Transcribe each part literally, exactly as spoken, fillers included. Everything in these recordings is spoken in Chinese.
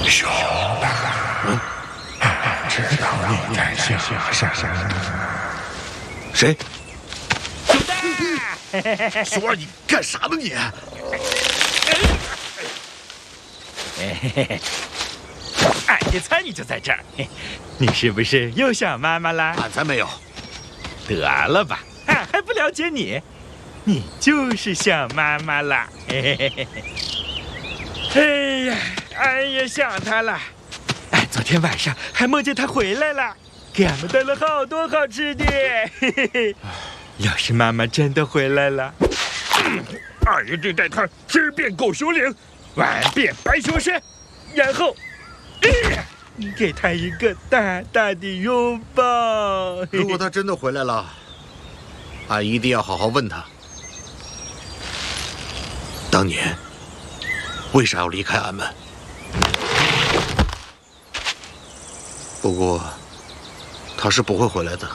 熊大，嗯，知道你在想什么？ 谁？ 熊大！ 熊二，你干啥呢你？ 俺一猜你就在这儿，你是不是又想妈妈啦？ 俺才没有。 得了吧，俺还不了解你，你就是想妈妈啦。哎呀，俺也想她了。俺昨天晚上还梦见她回来了，给俺们带了好多好吃的。要是妈妈真的回来了，俺一定带她吃遍狗熊岭，玩遍白熊山，然后，哎你给她一个大大的拥抱。 如果他真的回来了，俺一定要好好问他，当年为啥要离开俺们？不过他是不会回来的。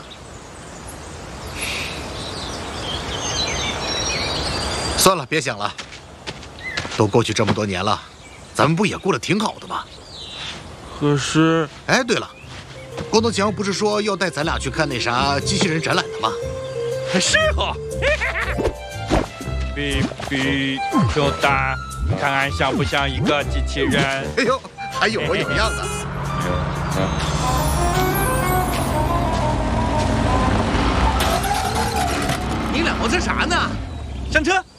算了，别想了。都过去这么多年了，咱们不也过得挺好的吗？ 可是， 哎，对了，光头强不是说要带咱俩去看那啥机器人展览的吗？ 是哦。比比，熊大，看俺像不像一个机器人？ 哎呦，还有模有样的。 你俩磨蹭啥呢？ 上车。